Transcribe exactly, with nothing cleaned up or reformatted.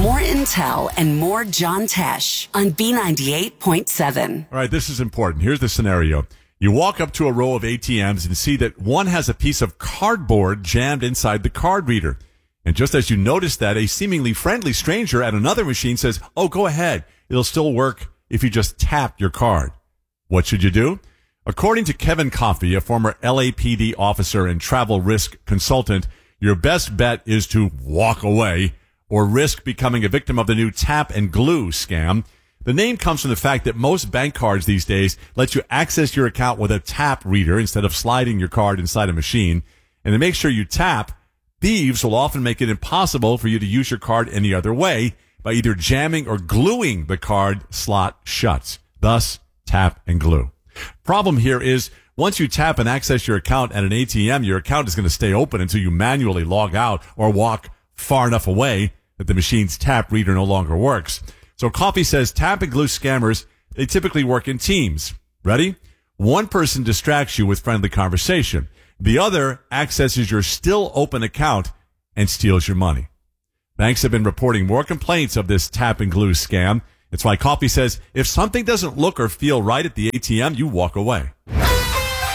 More intel and more John Tesh on B ninety-eight point seven. All right, this is important. Here's the scenario. You walk up to a row of A T Ms and see that one has a piece of cardboard jammed inside the card reader. And just as you notice that, a seemingly friendly stranger at another machine says, "Oh, go ahead. It'll still work if you just tap your card." What should you do? According to Kevin Coffey, a former L A P D officer and travel risk consultant, your best bet is to walk away or risk becoming a victim of the new tap and glue scam. The name comes from the fact that most bank cards these days let you access your account with a tap reader instead of sliding your card inside a machine. And to make sure you tap, thieves will often make it impossible for you to use your card any other way by either jamming or gluing the card slot shut. Thus, tap and glue. Problem here is once you tap and access your account at an A T M, your account is going to stay open until you manually log out or walk far enough away that the machine's tap reader no longer works. So Coffey says tap and glue scammers, they typically work in teams. Ready? One person distracts you with friendly conversation. The other accesses your still open account and steals your money. Banks have been reporting more complaints of this tap and glue scam. It's why Coffey says if something doesn't look or feel right at the A T M, you walk away.